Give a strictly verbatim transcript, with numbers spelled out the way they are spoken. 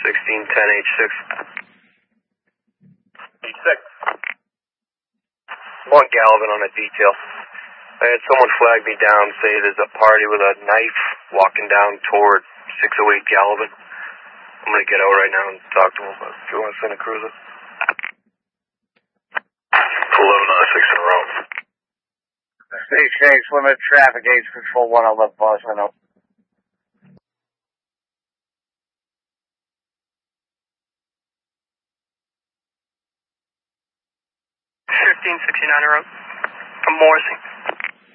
sixteen ten H six. H six. One Galvin on a detail. I had someone flag me down, say there's a party with a knife walking down toward six oh eight Galvin. I'm going to get out right now and talk to him, but if you want to send a cruiser. eleven on a six in a row. Station X, limit traffic, H control one, I'll let boss know. fifteen sixty-nine road from Morrissey.